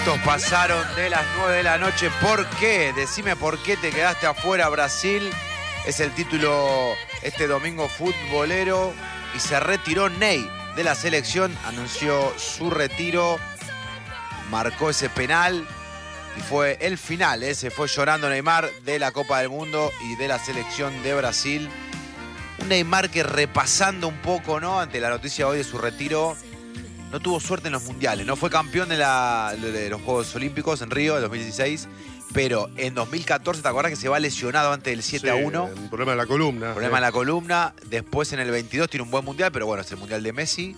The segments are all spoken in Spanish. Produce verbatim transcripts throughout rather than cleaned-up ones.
Estos pasaron de las nueve de la noche. ¿Por qué? Decime por qué te quedaste afuera, Brasil. Es el título este domingo futbolero. Y se retiró Ney de la selección. Anunció su retiro. Marcó ese penal. Y fue el final. ¿eh? Se fue llorando Neymar de la Copa del Mundo y de la selección de Brasil. Un Neymar que, repasando un poco, ¿no? Ante la noticia hoy de su retiro, no tuvo suerte en los mundiales. No fue campeón de, la, de los Juegos Olímpicos en Río de dos mil dieciséis, pero en dos mil catorce, ¿te acordás que se va lesionado antes del siete a uno? Un problema en la columna. Problema eh. en la columna. Después en el veintidós tiene un buen mundial, pero bueno, es el mundial de Messi.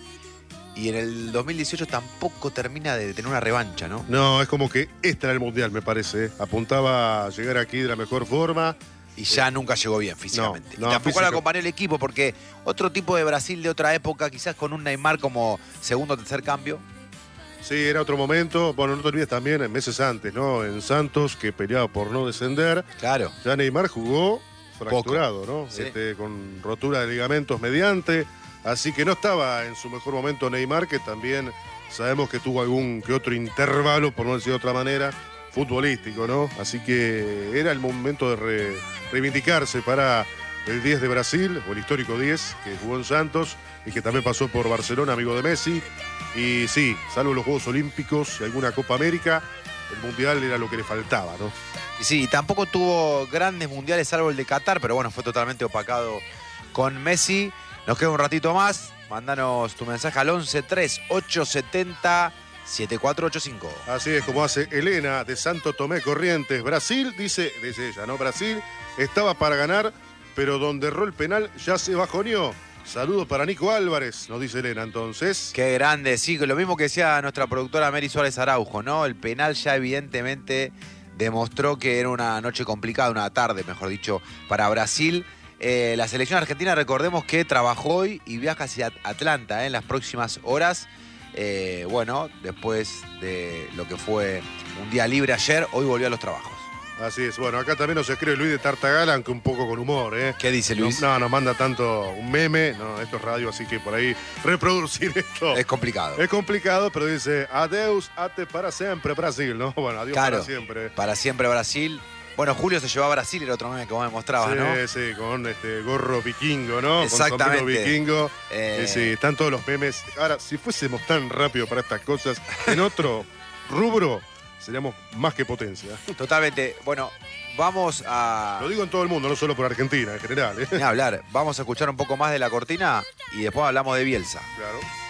Y en el dos mil dieciocho tampoco termina de tener una revancha, ¿no? No, es como que este era el mundial, me parece. Apuntaba a llegar aquí de la mejor forma. Y ya eh, nunca llegó bien físicamente. No, no, y tampoco físico. le acompañó el equipo, porque otro tipo de Brasil de otra época, quizás con un Neymar como segundo o tercer cambio. Sí, era otro momento. Bueno, no te olvides también, meses antes, ¿no? En Santos, que peleaba por no descender. Claro. Ya Neymar jugó fracturado, Poco. ¿no? Sí. Este, con rotura de ligamentos mediante. Así que no estaba en su mejor momento Neymar, que también sabemos que tuvo algún que otro intervalo, por no decir de otra manera, futbolístico, ¿no? Así que era el momento de re, reivindicarse para el diez de Brasil, o el histórico diez, que jugó en Santos y que también pasó por Barcelona, amigo de Messi. Y sí, salvo los Juegos Olímpicos y alguna Copa América, el Mundial era lo que le faltaba, ¿no? Y sí, tampoco tuvo grandes mundiales salvo el de Qatar, pero bueno, fue totalmente opacado con Messi. Nos queda un ratito más. Mándanos tu mensaje al once tres ocho setenta siete cuatro ocho cinco. Así es como hace Elena de Santo Tomé Corrientes. Brasil, dice, dice ella, ¿no? Brasil estaba para ganar, pero donde erró el penal ya se bajoneó. Saludos para Nico Álvarez, nos dice Elena entonces. Qué grande, sí, lo mismo que decía nuestra productora Mary Suárez Araujo, ¿no? El penal ya evidentemente demostró que era una noche complicada, una tarde, mejor dicho, para Brasil. Eh, la selección argentina, recordemos que trabajó hoy y viaja hacia Atlanta eh, en las próximas horas. Eh, bueno, después de lo que fue un día libre ayer, hoy volvió a los trabajos. Así es. Bueno, acá también nos escribe Luis de Tartagala, aunque un poco con humor, ¿eh? ¿Qué dice Luis? No, no nos manda tanto un meme. No, esto es radio, así que por ahí reproducir esto es complicado. Es complicado, pero dice, adeus, ate para siempre, Brasil, ¿no? Bueno, adiós claro, para siempre. Para siempre, Brasil. Bueno, Julio se llevó a Brasil, era otro meme que vos me mostrabas, sí, ¿no? Sí, sí, con este gorro vikingo, ¿no? Exactamente. Con sombrero vikingo. Eh... Sí, sí, están todos los memes. Ahora, si fuésemos tan rápido para estas cosas, en otro rubro, seríamos más que potencia. Totalmente. Bueno, vamos a... Lo digo en todo el mundo, no solo por Argentina, en general, ¿eh? Ni hablar. Vamos a escuchar un poco más de la cortina y después hablamos de Bielsa. Claro.